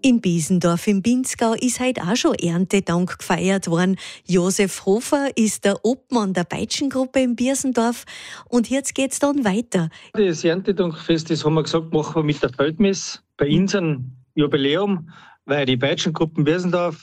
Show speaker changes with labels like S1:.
S1: In Biesendorf im Pinzgau ist heute auch schon Erntedank gefeiert worden. Josef Hofer ist der Obmann der Peitschengruppe in Biesendorf und jetzt geht's dann weiter.
S2: Das Erntedankfest, das haben wir gesagt, machen wir mit der Feldmesse bei unserem Jubiläum, weil die Peitschengruppen Biesendorf